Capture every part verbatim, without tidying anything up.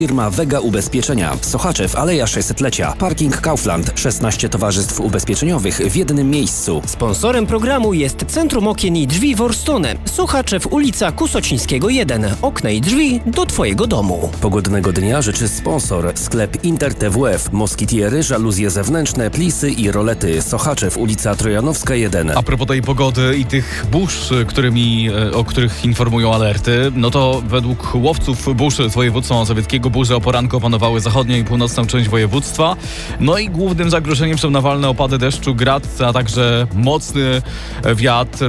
Firma Vega Ubezpieczenia. Sochaczew, Aleja sześćsetlecia. Parking Kaufland. szesnaście towarzystw ubezpieczeniowych w jednym miejscu. Sponsorem programu jest Centrum Okien i Drzwi Worstone. Sochaczew, ulica Kusocińskiego jeden. Okna i drzwi do Twojego domu. Pogodnego dnia życzy sponsor. Sklep Inter T W F. Moskitiery, żaluzje zewnętrzne, plisy i rolety. Sochaczew, ulica Trojanowska jeden. A propos tej pogody i tych burz, którymi, o których informują alerty, no to według łowców burz z województwa mazowieckiego burze o poranku opanowały zachodnią i północną część województwa. No i głównym zagrożeniem są nawalne opady deszczu, grad, a także mocny wiatr.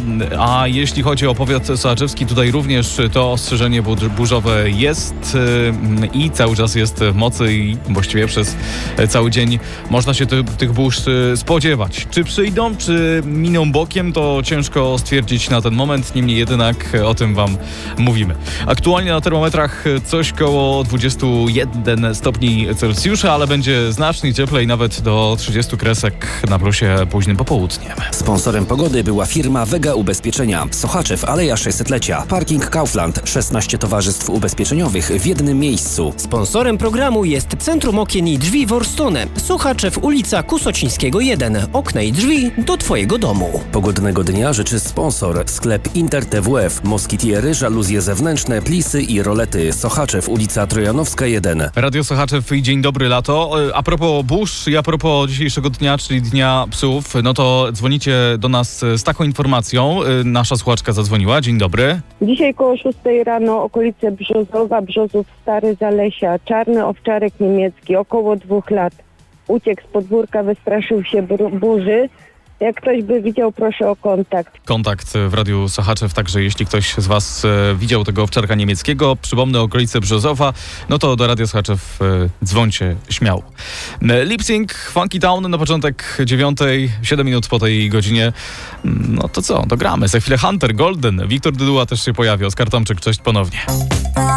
A jeśli chodzi o powiat sochaczewski, tutaj również to ostrzeżenie burzowe jest i cały czas jest w mocy i właściwie przez cały dzień można się ty, tych burz spodziewać. Czy przyjdą, czy miną bokiem, to ciężko stwierdzić na ten moment, niemniej jednak o tym Wam mówimy. Aktualnie na termometrach coś koło dwudziestu jeden stopni Celsjusza, ale będzie znacznie cieplej, nawet do trzydziestu kresek na plusie późnym popołudniem. Sponsorem pogody była firma Vega Ubezpieczenia. Sochaczew, Aleja sześćsetlecia. Parking Kaufland. szesnaście towarzystw ubezpieczeniowych w jednym miejscu. Sponsorem programu jest Centrum Okien i Drzwi Worstone. Sochaczew, ulica Kusocińskiego jeden. Okna i drzwi do Twojego domu. Pogodnego dnia życzy sponsor. Sklep Inter T W F. Moskitiery, żaluzje zewnętrzne, plisy i rolety. Sochaczew, ulica Trojanowska jeden. Radio Sochaczew i dzień dobry lato. A propos burz i a propos dzisiejszego dnia, czyli Dnia Psów, no to dzwonicie do nas z taką informacją. Nasza słuchaczka zadzwoniła. Dzień dobry. Dzisiaj koło szóstej rano okolice Brzozowa, Brzozów, Stary Zalesia, czarny owczarek niemiecki, około dwóch lat. Uciekł z podwórka, wystraszył się bur- burzy. Jak ktoś by widział, proszę o kontakt. Kontakt w Radiu Sochaczew, także jeśli ktoś z Was e, widział tego owczarka niemieckiego, przypomnę okolice Brzozowa, no to do Radia Sochaczew e, dzwońcie śmiało. E, Lip Sync, Funky Town na początek dziewiątej, siedem minut po tej godzinie. No to co, to gramy. Za chwilę Hunter, Golden, Wiktor Dyduła też się pojawi, Oskar Tomczyk, cześć ponownie.